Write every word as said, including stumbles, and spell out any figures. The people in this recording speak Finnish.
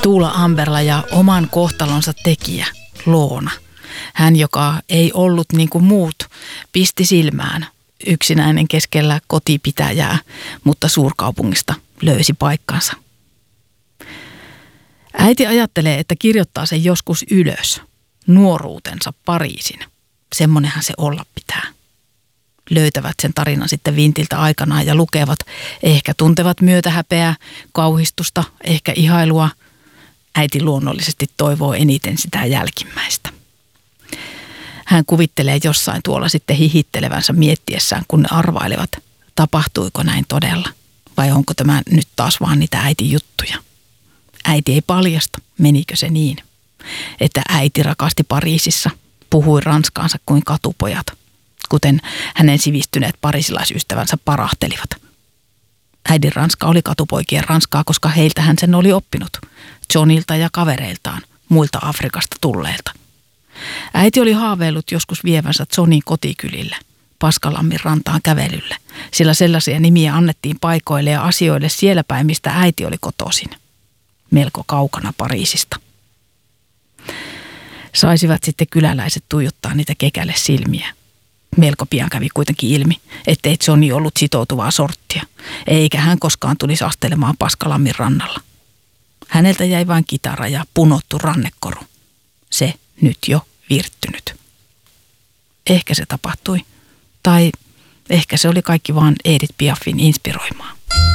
Tuula Amberla ja oman kohtalonsa tekijä, Loona. Hän, joka ei ollut niin kuin muut, pisti silmään yksinäinen keskellä kotipitäjää, mutta suurkaupungista löysi paikkansa. Äiti ajattelee, että kirjoittaa sen joskus ylös, nuoruutensa Pariisin. Semmonenhan se olla pitää. Löytävät sen tarinan sitten vintiltä aikanaan ja lukevat. Ehkä tuntevat myötähäpeää, kauhistusta, ehkä ihailua. Äiti luonnollisesti toivoo eniten sitä jälkimmäistä. Hän kuvittelee jossain tuolla sitten hihittelevänsä miettiessään, kun ne arvailevat, tapahtuiko näin todella vai onko tämä nyt taas vaan niitä äitin juttuja. Äiti ei paljasta, menikö se niin, että äiti rakasti Pariisissa, puhui ranskaansa kuin katupojat, kuten hänen sivistyneet parisilaisystävänsä parahtelivat. Äidin ranska oli katupoikien ranskaa, koska heiltä hän sen oli oppinut, Johnilta ja kavereiltaan, muilta Afrikasta tulleilta. Äiti oli haaveillut joskus vievänsä Johnin kotikylille, Paskalammin rantaan kävelylle, sillä sellaisia nimiä annettiin paikoille ja asioille siellä päin, mistä äiti oli kotoisin, melko kaukana Pariisista. Saisivat sitten kyläläiset tuijottaa niitä kekälle silmiä. Melko pian kävi kuitenkin ilmi, ettei Johnny ollut sitoutuvaa sorttia, eikä hän koskaan tulisi astelemaan Paskalammin rannalla. Häneltä jäi vain kitara ja punottu rannekoru. Se nyt jo virttynyt. Ehkä se tapahtui, tai ehkä se oli kaikki vaan Edith Piafin inspiroimaa.